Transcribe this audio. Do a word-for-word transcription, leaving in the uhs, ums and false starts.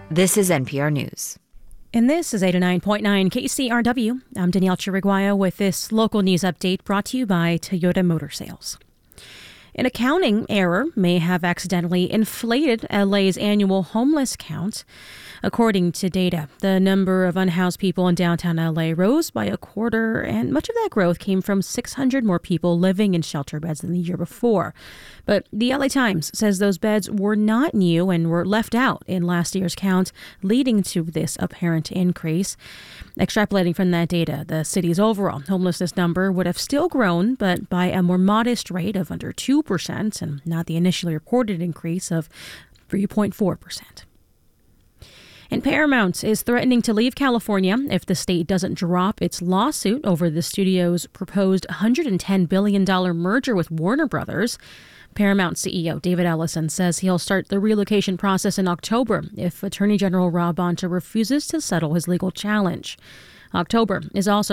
This is N P R News. And this is eighty-nine point nine K C R W. I'm Danielle Chiriguaya with this local news update brought to you by Toyota Motor Sales. An accounting error may have accidentally inflated L A's annual homeless count. According to data, the number of unhoused people in downtown L A rose by a quarter, and much of that growth came from six hundred more people living in shelter beds than the year before. But the L A Times says those beds were not new and were left out in last year's count, leading to this apparent increase. Extrapolating from that data, the city's overall homelessness number would have still grown, but by a more modest rate of under two percent and not the initially reported increase of three point four percent. And Paramount is threatening to leave California if the state doesn't drop its lawsuit over the studio's proposed one hundred ten billion dollars merger with Warner Brothers. Paramount C E O David Ellison says he'll start the relocation process in October if Attorney General Rob Bonta refuses to settle his legal challenge. October is also